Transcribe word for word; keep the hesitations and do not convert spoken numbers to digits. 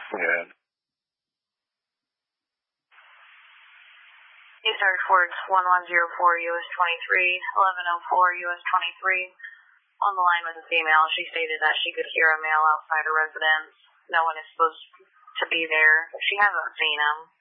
Yeah. Eastern Fords one one zero four U S twenty-three, eleven oh four U S twenty-three. On the line with a female, she stated that she could hear a male outside her residence. No one is supposed to be there. She hasn't seen him.